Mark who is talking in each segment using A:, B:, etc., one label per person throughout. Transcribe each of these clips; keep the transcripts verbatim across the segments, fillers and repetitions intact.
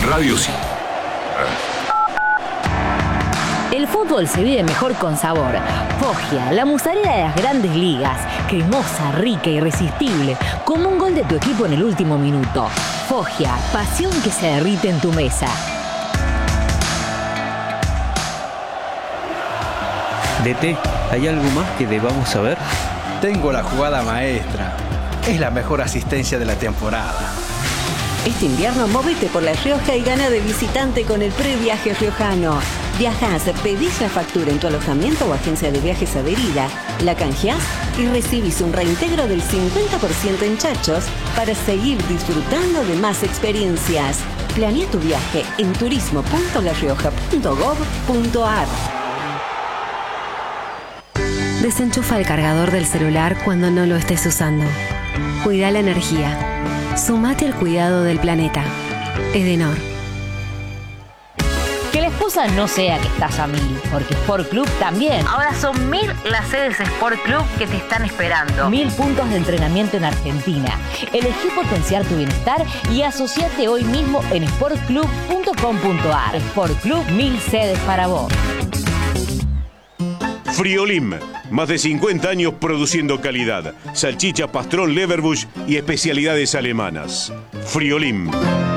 A: Radio sí.
B: El fútbol se vive mejor con sabor. Foggia, la mozzarella de las grandes ligas. Cremosa, rica, irresistible. Como un gol de tu equipo en el último minuto. Foggia, pasión que se derrite en tu mesa.
C: D T, ¿hay algo más que debamos saber?
D: Tengo la jugada maestra. Es la mejor asistencia de la temporada.
E: Este invierno móvete por La Rioja y gana de visitante con el previaje riojano. Viajás, pedís la factura en tu alojamiento o agencia de viajes adherida, la canjeás y recibís un reintegro del cincuenta por ciento en chachos para seguir disfrutando de más experiencias. Planea tu viaje en turismo punto la rioja punto gov punto ar.
F: Desenchufa el cargador del celular cuando no lo estés usando. Cuida la energía. Sumate al cuidado del planeta. Edenor.
B: Que la excusa no sea que estás a mil, porque Sport Club también. Ahora son mil las sedes Sport Club que te están esperando. Mil puntos de entrenamiento en Argentina. Elegí potenciar tu bienestar y asociate hoy mismo en sport club punto com punto ar. Sport Club, mil sedes para vos.
G: Friolim, más de cincuenta años produciendo calidad, salchicha, pastrón, leverbush y especialidades alemanas. Friolim.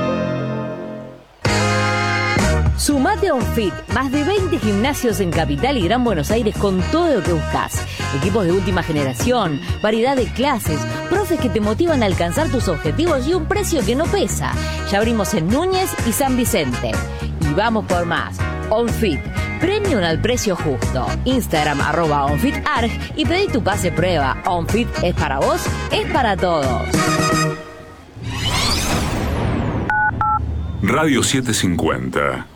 B: Sumate a OnFit, más de veinte gimnasios en Capital y Gran Buenos Aires con todo lo que buscas. Equipos de última generación, variedad de clases, profes que te motivan a alcanzar tus objetivos y un precio que no pesa. Ya abrimos en Núñez y San Vicente. Y vamos por más. OnFit, premium al precio justo. Instagram arroba OnFitArg y pedí tu pase prueba. OnFit es para vos, es para todos.
A: Radio setecientos cincuenta.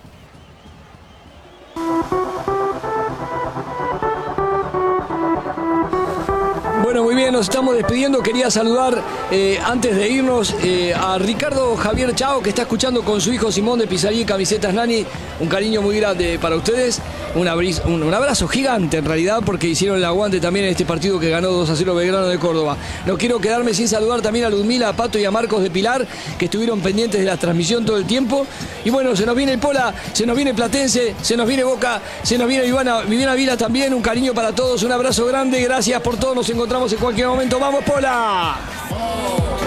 H: Bueno, muy bien, nos estamos despidiendo. Quería saludar, eh, antes de irnos, eh, a Ricardo Javier Chao, que está escuchando con su hijo Simón de Pizzería y Camisetas Nani. Un cariño muy grande para ustedes. Un, abriz, un, un abrazo gigante, en realidad, porque hicieron el aguante también en este partido que ganó dos a cero Belgrano de Córdoba. No quiero quedarme sin saludar también a Ludmila, a Pato y a Marcos de Pilar, que estuvieron pendientes de la transmisión todo el tiempo. Y bueno, se nos viene el Pola, se nos viene Platense, se nos viene Boca, se nos viene Viviana, Viviana Vila también. Un cariño para todos, un abrazo grande. Gracias por todo, nos encontramos en cualquier momento. ¡Vamos, Pola!